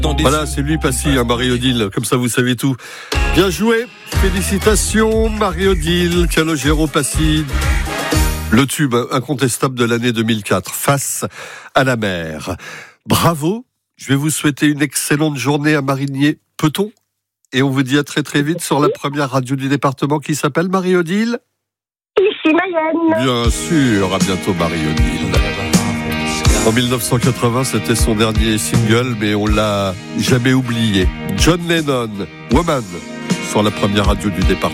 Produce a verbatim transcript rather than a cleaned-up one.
Voilà, c'est lui, Passy, hein, Marie-Odile, comme ça vous savez tout. Bien joué, félicitations Marie-Odile, Calogero Passy. Le tube incontestable de l'année deux mille quatre, Face à la mer. Bravo, je vais vous souhaiter une excellente journée à Marigné, peut-on ? Et on vous dit à très très vite sur la première radio du département qui s'appelle Marie-Odile. Ici Mayenne. Bien sûr, à bientôt Marie-Odile. En dix-neuf cent quatre-vingts, c'était son dernier single, mais on l'a jamais oublié. John Lennon, Woman, sur la première radio du département.